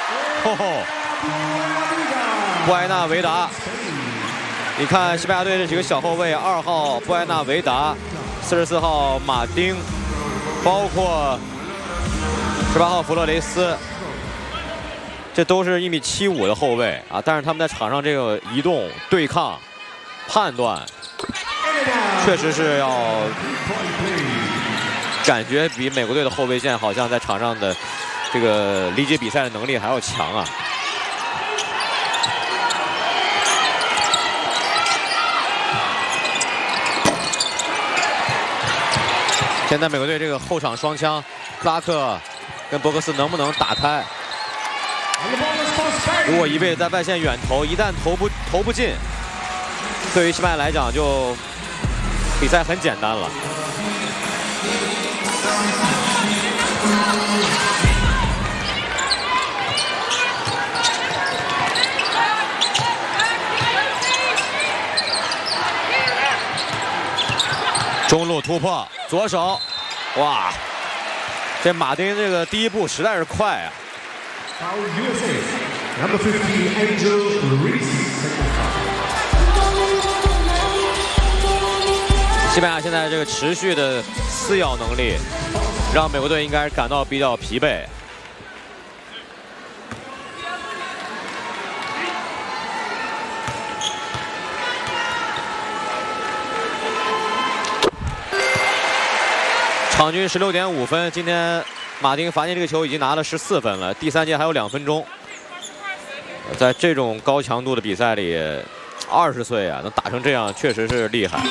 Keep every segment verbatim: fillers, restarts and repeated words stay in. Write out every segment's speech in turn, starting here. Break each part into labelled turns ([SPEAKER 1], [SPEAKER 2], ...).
[SPEAKER 1] 吼吼，布埃纳维达。你看西班牙队这几个小后卫，二号布埃纳维达，四十四号马丁，包括十八号弗洛雷斯，这都是一米七五的后卫啊。但是他们在场上这个移动、对抗、判断，确实是要感觉比美国队的后卫线好像在场上的这个理解比赛的能力还要强啊。现在美国队这个后场双枪，克拉克跟博格斯能不能打开？如果一味在外线远投，一旦投不投不进，对于西班牙来讲就比赛很简单了。中路突破，左手，哇！这马丁这个第一步实在是快啊！西班牙现在这个持续的撕咬能力，让美国队应该感到比较疲惫。场均十六点五分，今天马丁罚进这个球已经拿了十四分了，第三节还有两分钟。在这种高强度的比赛里，二十岁啊能打成这样，确实是厉害。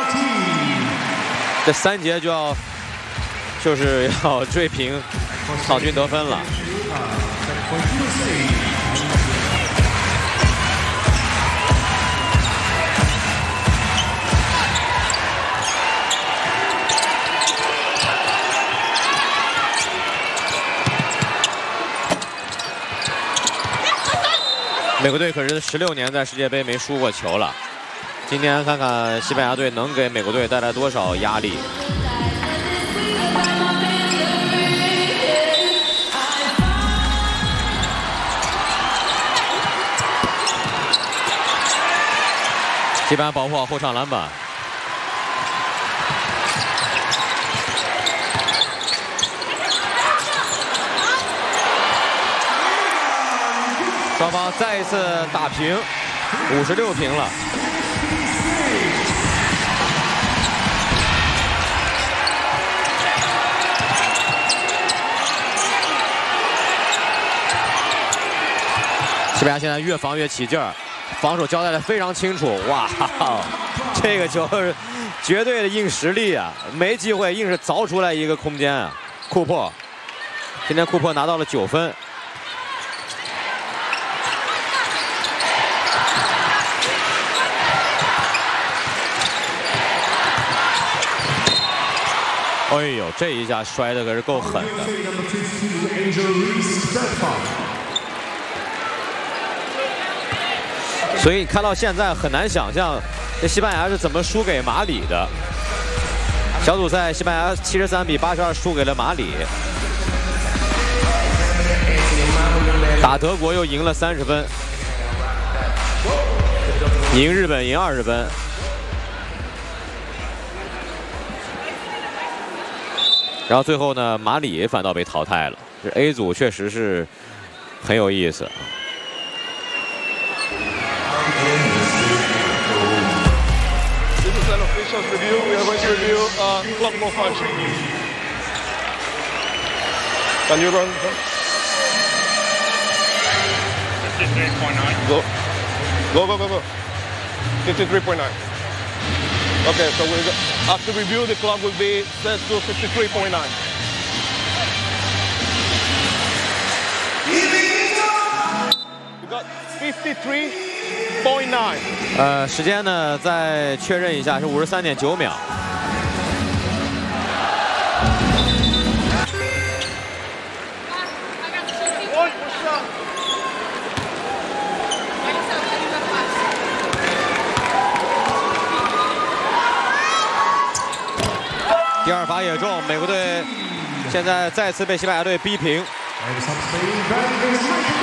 [SPEAKER 1] 这三节就要就是要追平场均得分了。美国队可是十六年在世界杯没输过球了，今天看看西班牙队能给美国队带来多少压力。西班牙保护好后场篮板。双方再一次打平，五十六平了。西班牙现在越防越起劲儿，防守交代的非常清楚。哇，这个球是绝对的硬实力啊！没机会，硬是凿出来一个空间啊！库珀，今天库珀拿到了九分。哎呦，这一下摔的可是够狠的。所以看到现在很难想象，这西班牙是怎么输给马里的。小组赛，西班牙七十三比八十二输给了马里，打德国又赢了三十分，赢日本赢二十分。然后最后呢，马里反倒被淘汰了。这 A 组确实是很有意思。
[SPEAKER 2] This is an official review. We are going to review uh, clock malfunction. Can you run?
[SPEAKER 3] fifty-three point nine.
[SPEAKER 2] Go. Go, go, go, go. fifty-three point nine. Okay, so we after review, the clock will be set to fifty-three point nine. You got fifty-three point nine.
[SPEAKER 1] 呃，时间呢，再确认一下，是五十三点九秒。第二罚也中，美国队现在再次被西班牙队逼平。